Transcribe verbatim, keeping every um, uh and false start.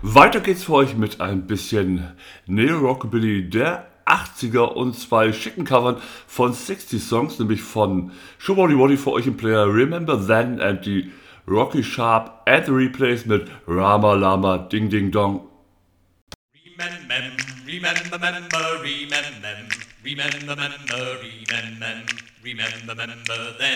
Weiter geht's für euch mit ein bisschen Neo-Rockabilly der achtziger und zwei schicken Covern von sechzig Songs, nämlich von Showbody Woddy für euch im Player Remember Then and die Rocky Sharp and the Replays mit Rama Lama Ding Ding Dong. Remember, remember, remember, remember, remember, remember, remember, remember, then.